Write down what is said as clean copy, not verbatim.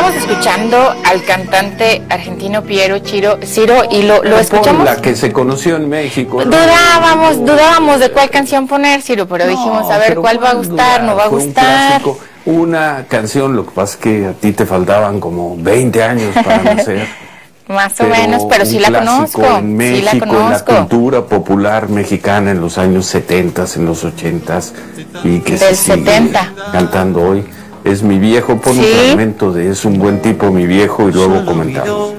Estamos escuchando al cantante argentino Piero Ciro y lo escuchamos. La que se conoció en México. Dudábamos de cuál canción poner, Ciro, pero dijimos, a ver, ¿cuál va a gustar? ¿No va a gustar? Una canción, lo que pasa es que a ti te faltaban como 20 años para nacer. Más o menos, pero sí la conozco. En México, sí la conozco. En la cultura popular mexicana en los años 70, en los 80 y que Del se sigue 70. cantando hoy. Es mi viejo, pon un fragmento de Es un buen tipo mi viejo y luego comentamos.